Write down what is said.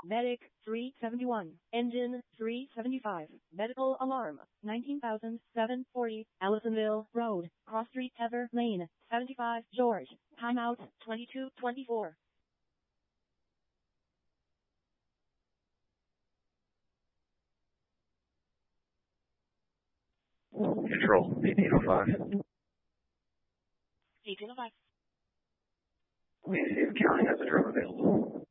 Medic 371. Engine 375. Medical alarm 19,740. Allisonville Road. Cross Street Heather Lane. 75 George. Timeout 22:24. Control 1805. 1805. Please see if County has a drone available.